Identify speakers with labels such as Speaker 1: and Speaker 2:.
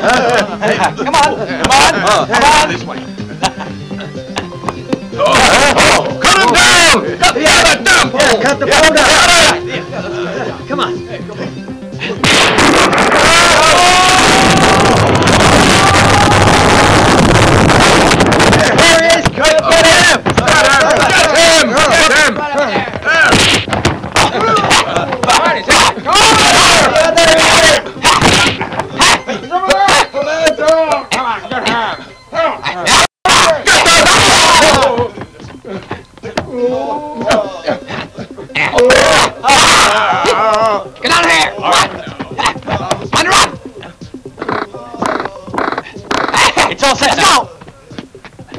Speaker 1: Come on, come on, come on.
Speaker 2: This way. Cut him down! Cut the damn pole!
Speaker 3: Cut the pole down! Come on. There he is! Get him!
Speaker 2: Get him!